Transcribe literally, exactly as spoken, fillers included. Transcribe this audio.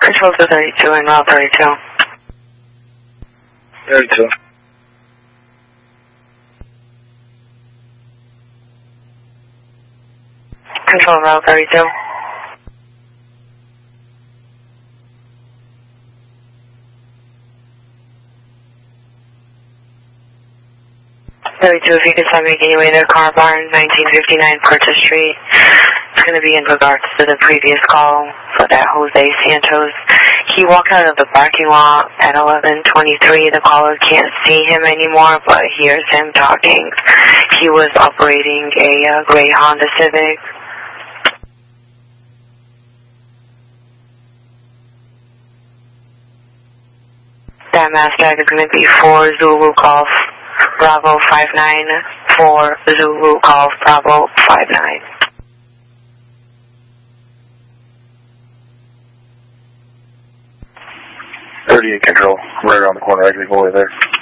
Control to thirty-two and route thirty-two. thirty-two. Control route thirty-two. thirty-two, if you could send me anyway to Car Barn, nineteen fifty-nine Purchase Street. It's going to be in regards to the previous call for that Jose Santos. He walked out of the parking lot at eleven twenty-three. The caller can't see him anymore, but hears him talking. He was operating a uh, gray Honda Civic. That mass tag is going to be four Zulu Golf Bravo five nine, four Zulu Golf Bravo five nine. thirty-eight Control, right around the corner, I can go over there.